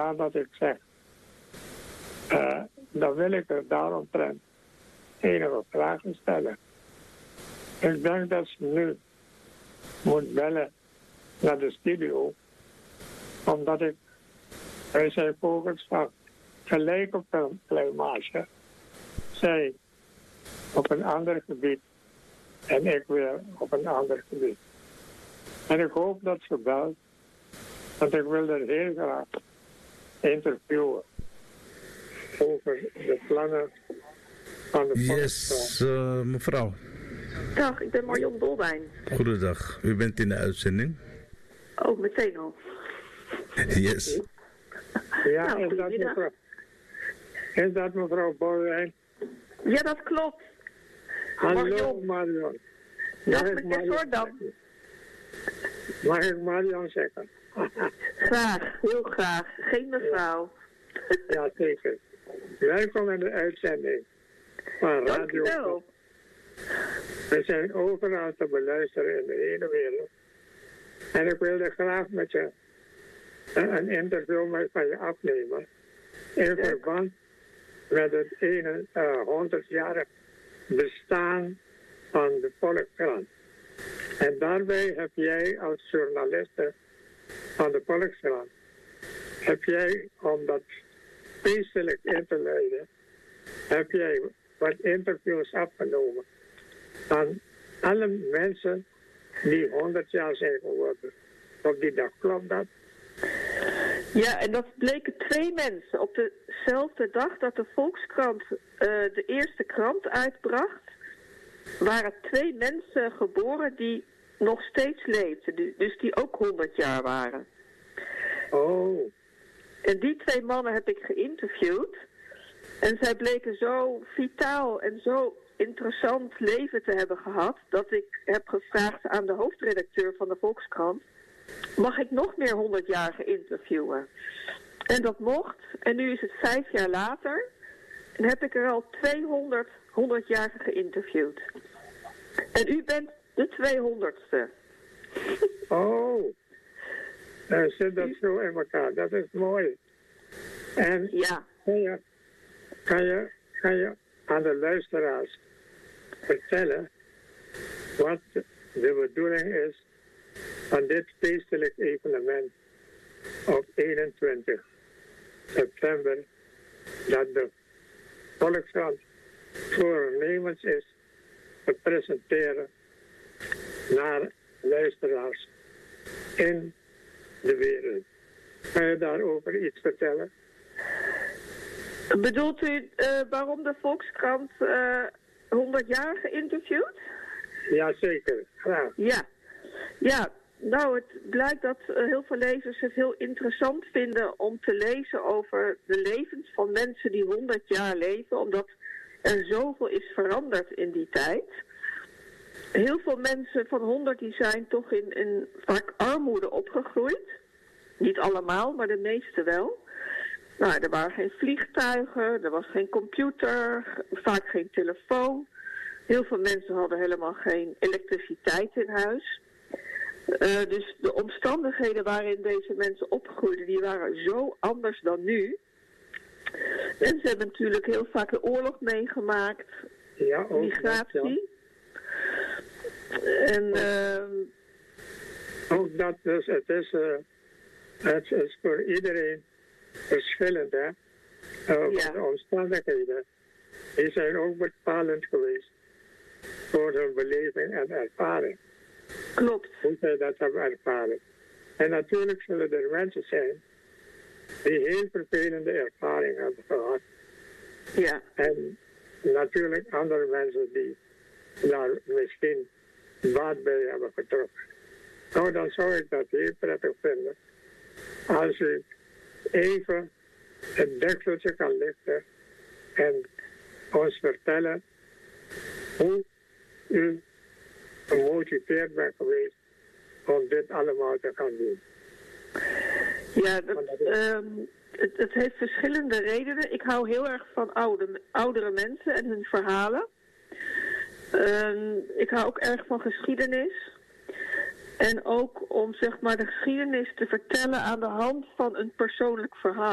vandaar dat ik zeg, dan wil ik er daaromtrent enige vragen stellen. Ik denk dat ze nu moet bellen naar de studio, omdat wij zijn volgens van gelijk op een plumage. Zij op een ander gebied en ik weer op een ander gebied. En ik hoop dat ze belt, want ik wil er heel graag interviewen over de plannen van de Yes, mevrouw. Dag, ik ben Marion Dolwijn. Goedendag, u bent in de uitzending. Oh, meteen al. Yes. Ja, Nou, is dat mevrouw Bolwijn? Ja, dat klopt. Hallo Marion. Dag meneer Soordam. Mag ik Marion zeggen? Graag, heel graag. Geen mevrouw. Ja, zeker. Welkom in de uitzending van Radio. Dankjewel. We zijn overal te beluisteren in de hele wereld. En ik wilde graag met je een interview van je afnemen. In verband met het 100-jarig bestaan van de Volkskrant. En daarbij heb jij als journaliste van de Volkskrant, heb jij, om dat feestelijk in te leiden, heb jij wat interviews afgenomen van alle mensen die 100 jaar zijn geworden. Op die dag, klopt dat? Ja, en dat bleken 2 mensen. Op dezelfde dag dat de Volkskrant de eerste krant uitbracht, waren 2 mensen geboren die nog steeds leefden. Dus die ook 100 jaar waren. Oh. En die 2 mannen heb ik geïnterviewd. En zij bleken zo vitaal en zo interessant leven te hebben gehad, dat ik heb gevraagd aan de hoofdredacteur van de Volkskrant, mag ik nog meer 100-jarigen interviewen? En dat mocht. En nu is het 5 jaar later. En heb ik er al 200 100-jarigen geïnterviewd. En u bent de 200ste. Oh. Dan zit dat zo in elkaar. Dat is mooi. En ja. Kan je aan de luisteraars vertellen wat de bedoeling is van dit feestelijk evenement op 21 september, dat de Volkskrant voornemens is te presenteren naar luisteraars in de wereld. Kan je daarover iets vertellen? Bedoelt u waarom de Volkskrant 100 jaar geïnterviewd? Jazeker, graag. Ja, nou het blijkt dat heel veel lezers het heel interessant vinden om te lezen over de levens van mensen die 100 jaar leven, omdat er zoveel is veranderd in die tijd. Heel veel mensen van 100 die zijn toch in vaak armoede opgegroeid. Niet allemaal, maar de meeste wel. Nou, er waren geen vliegtuigen, er was geen computer, vaak geen telefoon. Heel veel mensen hadden helemaal geen elektriciteit in huis. Dus de omstandigheden waarin deze mensen opgroeiden, die waren zo anders dan nu. En ze hebben natuurlijk heel vaak de oorlog meegemaakt, ja, ook migratie. Dat, ja. En ook dat dus, het is voor iedereen verschillend, hè. Ja. De omstandigheden, die zijn ook bepalend geweest voor hun beleving en ervaring. Klopt. Hoe zij dat hebben ervaren. En natuurlijk zullen er mensen zijn die heel vervelende ervaringen hebben gehad. Ja. En natuurlijk andere mensen die daar misschien baat bij hebben getrokken. Nou, dan zou ik dat heel prettig vinden als u even het dekseltje kan lichten en ons vertellen hoe u gemotiveerd bent geweest om dit allemaal te gaan doen. Ja, het heeft verschillende redenen. Ik hou heel erg van oudere mensen en hun verhalen. Ik hou ook erg van geschiedenis. En ook om zeg maar de geschiedenis te vertellen aan de hand van een persoonlijk verhaal.